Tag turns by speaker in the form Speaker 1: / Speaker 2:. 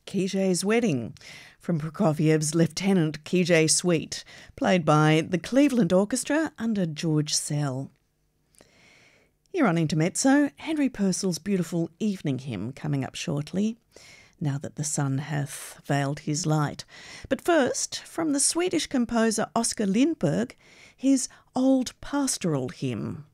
Speaker 1: Kijay's Wedding from Prokofiev's Lieutenant Kijay Suite, played by the Cleveland Orchestra under George Sell. Here on Intermezzo, Henry Purcell's beautiful Evening Hymn coming up shortly, Now That the Sun Hath Veiled His Light. But first, from the Swedish composer Oskar Lindberg, his Old Pastoral Hymn.